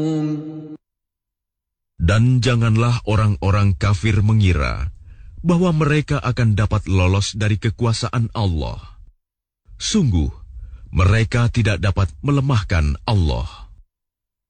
Dan janganlah orang-orang kafir mengira bahwa mereka akan dapat lolos dari kekuasaan Allah. Sungguh, mereka tidak dapat melemahkan Allah.